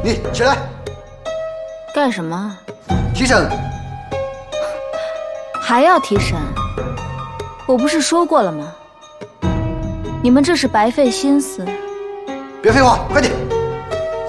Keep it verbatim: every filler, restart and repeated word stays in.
你起来。 干什么？ 提审。 还要提审？我不是说过了吗？你们这是白费心思。 别废话，快点。